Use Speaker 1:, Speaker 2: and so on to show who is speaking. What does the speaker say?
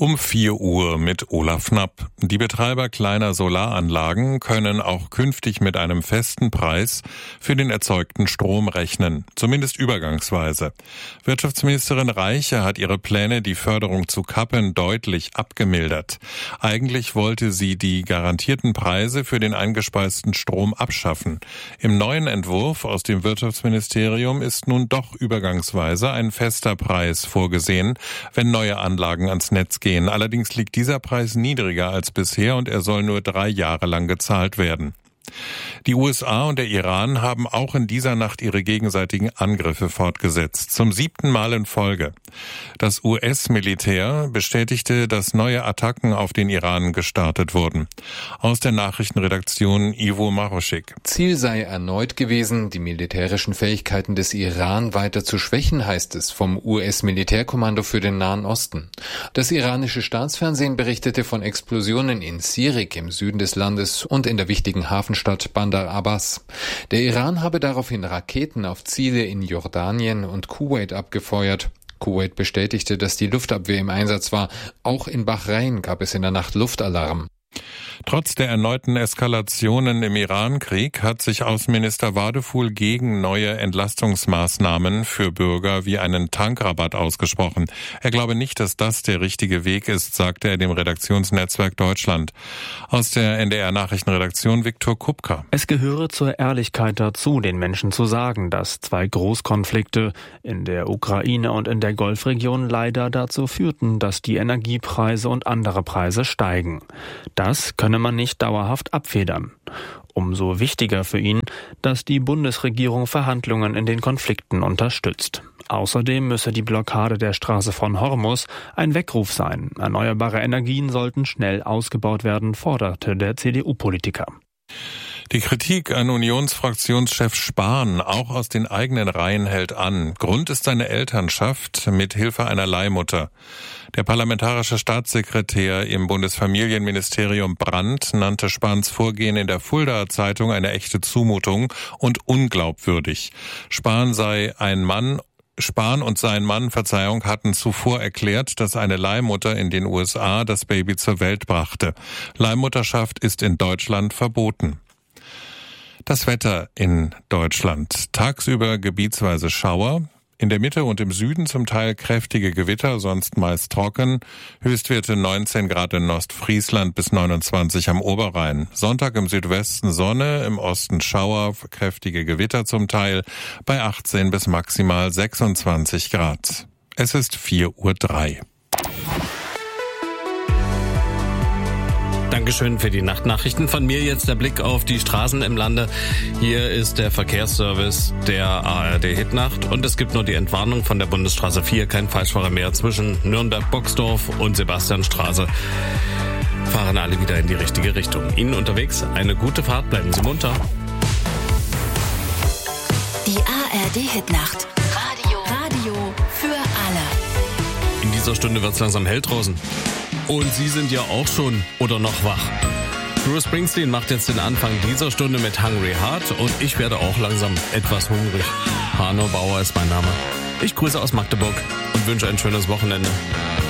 Speaker 1: Um 4 Uhr mit Olaf Knapp. Die Betreiber kleiner Solaranlagen können auch künftig mit einem festen Preis für den erzeugten Strom rechnen, zumindest übergangsweise. Wirtschaftsministerin Reiche hat ihre Pläne, die Förderung zu kappen, deutlich abgemildert. Eigentlich wollte sie die garantierten Preise für den eingespeisten Strom abschaffen. Im neuen Entwurf aus dem Wirtschaftsministerium ist nun doch übergangsweise ein fester Preis vorgesehen, wenn neue Anlagen ans Netz gehen. Allerdings liegt dieser Preis niedriger als bisher und er soll nur 3 Jahre lang gezahlt werden. Die USA und der Iran haben auch in dieser Nacht ihre gegenseitigen Angriffe fortgesetzt, zum 7. Mal in Folge. Das US-Militär bestätigte, dass neue Attacken auf den Iran gestartet wurden. Aus der Nachrichtenredaktion Ivo Maroschik.
Speaker 2: Ziel sei erneut gewesen, die militärischen Fähigkeiten des Iran weiter zu schwächen, heißt es vom US-Militärkommando für den Nahen Osten. Das iranische Staatsfernsehen berichtete von Explosionen in Sirik im Süden des Landes und in der wichtigen Hafenstadt Bandar Abbas. Der Iran habe daraufhin Raketen auf Ziele in Jordanien und Kuwait abgefeuert. Kuwait bestätigte, dass die Luftabwehr im Einsatz war. Auch in Bahrain gab es in der Nacht Luftalarm.
Speaker 1: Trotz der erneuten Eskalationen im Iran-Krieg hat sich Außenminister Wadeful gegen neue Entlastungsmaßnahmen für Bürger wie einen Tankrabatt ausgesprochen. Er glaube nicht, dass das der richtige Weg ist, sagte er dem Redaktionsnetzwerk Deutschland. Aus der NDR-Nachrichtenredaktion Viktor Kupka.
Speaker 3: Es gehöre zur Ehrlichkeit dazu, den Menschen zu sagen, dass 2 Großkonflikte in der Ukraine und in der Golfregion leider dazu führten, dass die Energiepreise und andere Preise steigen. Das könne man nicht dauerhaft abfedern. Umso wichtiger für ihn, dass die Bundesregierung Verhandlungen in den Konflikten unterstützt. Außerdem müsse die Blockade der Straße von Hormuz ein Weckruf sein. Erneuerbare Energien sollten schnell ausgebaut werden, forderte der CDU-Politiker.
Speaker 1: Die Kritik an Unionsfraktionschef Spahn auch aus den eigenen Reihen hält an. Grund ist seine Elternschaft mit Hilfe einer Leihmutter. Der parlamentarische Staatssekretär im Bundesfamilienministerium Brandt nannte Spahns Vorgehen in der Fuldaer Zeitung eine echte Zumutung und unglaubwürdig. Spahn und sein Mann, hatten zuvor erklärt, dass eine Leihmutter in den USA das Baby zur Welt brachte. Leihmutterschaft ist in Deutschland verboten. Das Wetter in Deutschland. Tagsüber gebietsweise Schauer. In der Mitte und im Süden zum Teil kräftige Gewitter, sonst meist trocken. Höchstwerte 19 Grad in Ostfriesland bis 29 am Oberrhein. Sonntag im Südwesten Sonne, im Osten Schauer, kräftige Gewitter zum Teil bei 18 bis maximal 26 Grad. Es ist 4:03 Uhr.
Speaker 4: Dankeschön für die Nachtnachrichten. Von mir jetzt der Blick auf die Straßen im Lande. Hier ist der Verkehrsservice der ARD Hitnacht und es gibt nur die Entwarnung von der Bundesstraße 4, kein Falschfahrer mehr zwischen Nürnberg-Boxdorf und Sebastianstraße. Fahren alle wieder in die richtige Richtung. Ihnen unterwegs eine gute Fahrt, bleiben Sie munter.
Speaker 5: Die ARD Hitnacht. Radio für alle.
Speaker 4: In dieser Stunde wird's langsam hell draußen. Und Sie sind ja auch schon oder noch wach. Bruce Springsteen macht jetzt den Anfang dieser Stunde mit Hungry Heart und ich werde auch langsam etwas hungrig. Hanno Bauer ist mein Name. Ich grüße aus Magdeburg und wünsche ein schönes Wochenende.